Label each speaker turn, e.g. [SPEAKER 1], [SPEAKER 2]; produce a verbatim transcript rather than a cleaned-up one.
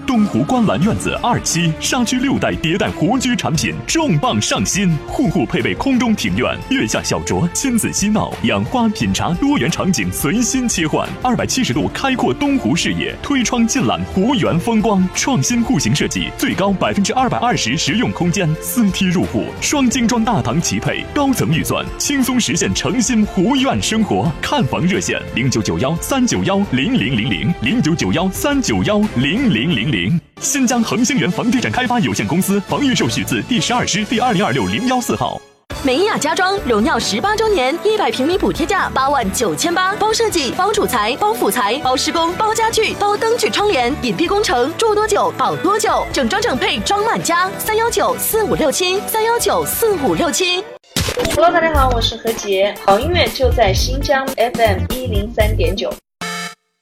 [SPEAKER 1] 东湖观澜院子二期沙区六代迭代湖居产品重磅上新，户户配备空中庭院，月下小酌，亲子嬉闹，养花品茶，多元场景随心切换，二百七十度开阔东湖视野，推窗尽览湖园风光，创新户型设计，最高百分之二百二十实用空间，四梯入户，双精装大堂齐配，高层预算，轻松实现诚心湖苑生活。看房热线零九九幺三九幺零零零零零九九幺三九幺零零零零。新疆恒星源房地产开发有限公司房预售许字第十二支第二零二六零幺四号。
[SPEAKER 2] 美雅家装荣耀十八周年，一百平米补贴价八万九千八，包设计、包主材、包辅材、包施工、包家具、包灯具窗帘，隐蔽工程，住多久保多久，整装整配装满家。三幺九四五六七，三幺九四五六七。
[SPEAKER 3] Hello， 大家好，我是何洁，好音乐就在新疆 F M 一零三点九。